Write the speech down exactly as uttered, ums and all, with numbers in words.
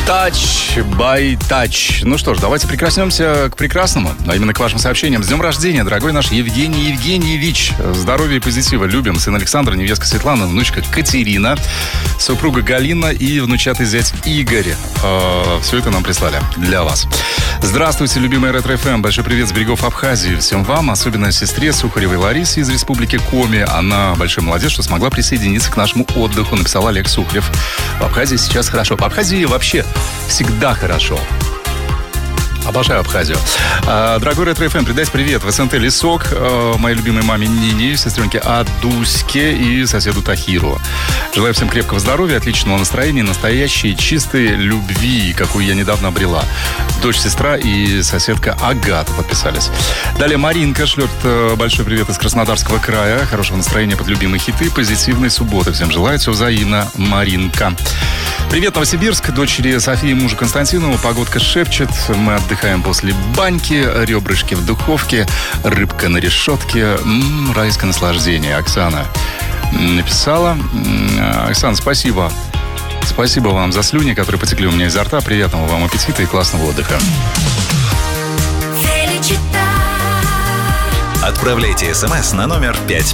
Touch by Touch. Ну что ж, давайте прикоснемся к прекрасному, а именно к вашим сообщениям. С днем рождения, дорогой наш Евгений Евгеньевич. Здоровья и позитива любим. Сын Александр, невестка Светлана, внучка Катерина, супруга Галина и внучатый зять Игорь. Э, все это нам прислали для вас. Здравствуйте, любимая Ретро-эф эм. Большой привет с берегов Абхазии. Всем вам, особенно сестре Сухаревой Ларисе из республики Коми. Она большой молодец, что смогла присоединиться к нашему отдыху, написал Олег Сухарев. В Абхазии сейчас хорошо. В Абхазии вообще всегда хорошо. Обожаю Абхазию. А, дорогой Ретро-эф эм, передайте привет в СНТ «Лесок», а, моей любимой маме Нине, сестренке Адуське и соседу Тахиру. Желаю всем крепкого здоровья, отличного настроения, настоящей чистой любви, какую я недавно обрела. Дочь, сестра и соседка Агата подписались. Далее Маринка шлет большой привет из Краснодарского края. Хорошего настроения под любимые хиты, позитивной субботы. Всем желаю, все взаимно, Маринка. Привет, Новосибирск, дочери Софии и мужа Константинову. Погодка шепчет, мы отдыхаем после баньки, ребрышки в духовке, рыбка на решетке. М-м, райское наслаждение. Оксана написала. Оксана, спасибо. Спасибо вам за слюни, которые потекли у меня изо рта. Приятного вам аппетита и классного отдыха. Отправляйте смс на номер пять